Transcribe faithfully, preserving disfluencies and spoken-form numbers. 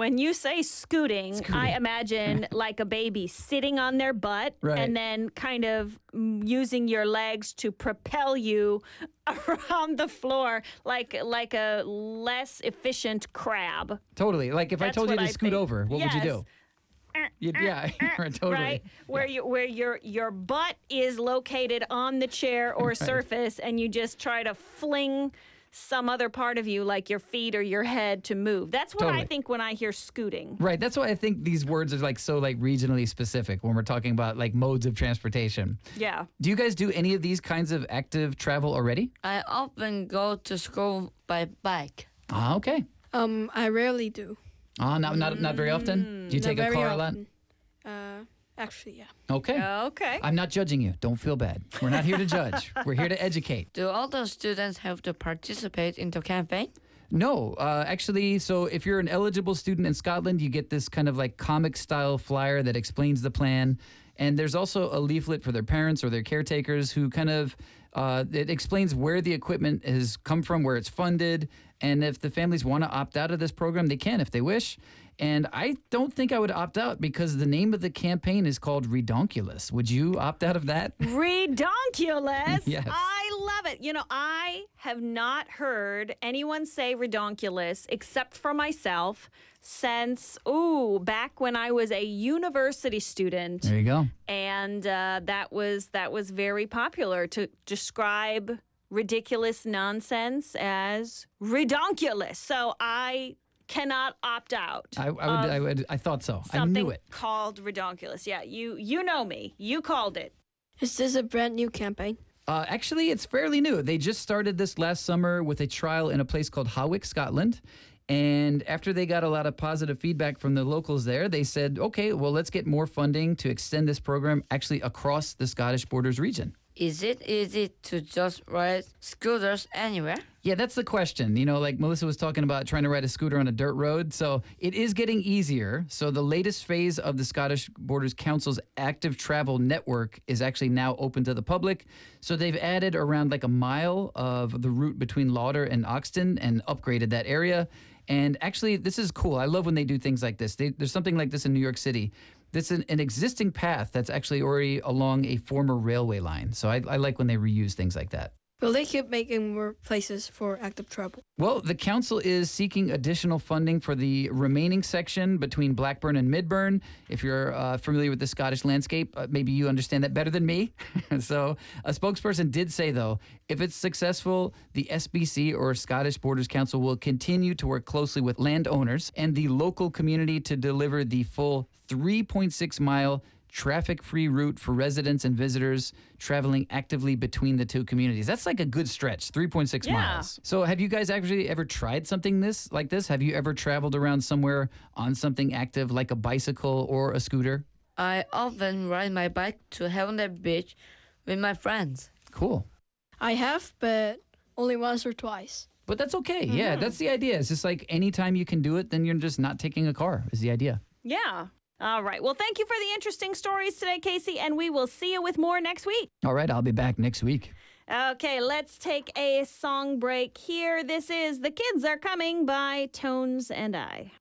When you say scooting, Scooting. I imagine like a baby sitting on their butt Right. and then kind of mm, using your legs to propel you around the floor like like a less efficient crab. Totally. Like if I That's told you what to I scoot think. over, what would you do? You'd, yeah, totally. Right, where Yeah. you where your your butt is located on the chair or surface, and you just try to fling some other part of you, like your feet or your head, to move. That's what I Totally. think when I hear scooting. Right. That's why I think these words are like so like regionally specific when we're talking about like modes of transportation. Yeah. Do you guys do any of these kinds of active travel already? I often go to school by bike. Ah, okay. Um, I rarely do. Ah, not not not very often. Do you Not take a very car a lot? often. Uh, actually, yeah. Okay. Okay. I'm not judging you. Don't feel bad. We're not here to judge. We're here to educate. Do all the students have to participate in the campaign? No, uh, actually, so if you're an eligible student in Scotland, you get this kind of like comic style flyer that explains the plan. And there's also a leaflet for their parents or their caretakers who kind of, uh, it explains where the equipment has come from, where it's funded. And if the families want to opt out of this program, they can if they wish. And I don't think I would opt out because the name of the campaign is called Redonkulous. Would you opt out of that? Redonkulous. Yes. I love it. You know, I have not heard anyone say redonkulous except for myself since, ooh, back when I was a university student. There you go. And uh, that was that was very popular to describe ridiculous nonsense as redonkulous. So I cannot opt out. I, I would. of I would. I thought so. I something knew it. called redonkulous. Yeah, you you know me. You called it. Is this a brand new campaign? Uh, actually, it's fairly new. They just started this last summer with a trial in a place called Hawick, Scotland. And after they got a lot of positive feedback from the locals there, they said, okay, well, let's get more funding to extend this program actually across the Scottish Borders region. Is it easy to just ride scooters anywhere? Yeah, that's the question. You know, like Melissa was talking about trying to ride a scooter on a dirt road. So it is getting easier. So the latest phase of the Scottish Borders Council's active travel network is actually now open to the public. So they've added around like a mile of the route between Lauder and Oxton and upgraded that area. And actually, this is cool. I love when they do things like this. They, there's something like this in New York City. This is an, an existing path that's actually already along a former railway line. So I, I like when they reuse things like that. Will they keep making more places for active travel? Well, the council is seeking additional funding for the remaining section between Blackburn and Midburn. If you're uh, familiar with the Scottish landscape, uh, maybe you understand that better than me. So a spokesperson did say, though, if it's successful, the S B C or Scottish Borders Council will continue to work closely with landowners and the local community to deliver the full three point six mile traffic-free route for residents and visitors traveling actively between the two communities. That's like a good stretch, three point six Yeah. miles. So have you guys actually ever tried something this like this? Have you ever traveled around somewhere on something active like a bicycle or a scooter? I often ride my bike to Hampton Beach with my friends. Cool. I have, but only once or twice. But that's okay. Yeah, that's the idea. It's just like anytime you can do it, then you're just not taking a car is the idea. Yeah. All right. Well, thank you for the interesting stories today, Casey, and we will see you with more next week. All right, I'll be back next week. Okay, let's take a song break here. This is The Kids Are Coming by Tones and I.